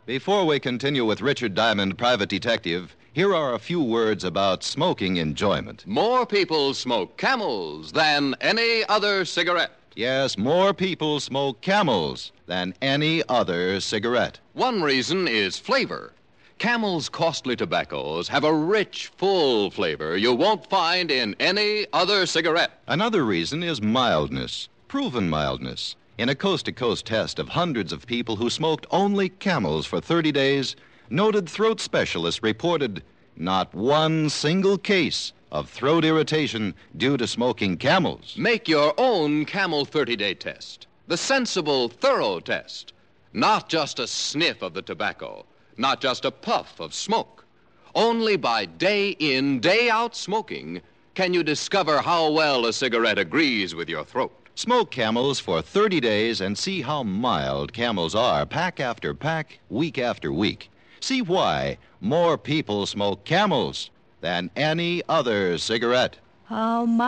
Before we continue with Richard Diamond, Private Detective, here are a few words about smoking enjoyment. More people smoke Camels than any other cigarette. Yes, more people smoke Camels than any other cigarette. One reason is flavor. Camel's costly tobaccos have a rich, full flavor you won't find in any other cigarette. Another reason is mildness, proven mildness. In a coast-to-coast test of hundreds of people who smoked only Camels for 30 days, noted throat specialists reported not one single case of throat irritation due to smoking Camels. Make your own Camel 30-day test. The sensible, thorough test. Not just a sniff of the tobacco. Not just a puff of smoke. Only by day in, day out smoking can you discover how well a cigarette agrees with your throat. Smoke Camels for 30 days and see how mild Camels are, pack after pack, week after week. See why more people smoke Camels than any other cigarette. How